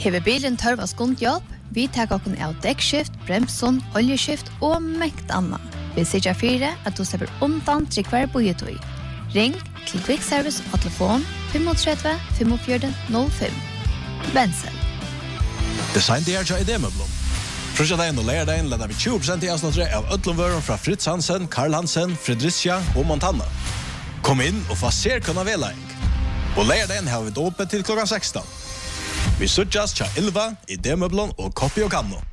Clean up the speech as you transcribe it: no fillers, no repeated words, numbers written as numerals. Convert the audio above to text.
Hever bilen tørva skundhjelp, vi tar okken av dekkskift, bremson, oljeskift og mekt anna. Vi sikker fire at du slipper undan til hver bojetøy. Ring til Quick Service på telefon 35 45 05. Bensel. Design det är idémöbler. Frösdagen och lördagen lämnar vi 20% i avsnitt av ödlomvören från Fritz Hansen, Karl Hansen, Fredricia och Montana. Kom in och få se kunna välägg. Och lördagen har vi dopet till klockan 16. Vi sötjas till 11 idémöbler och Copy och Canno.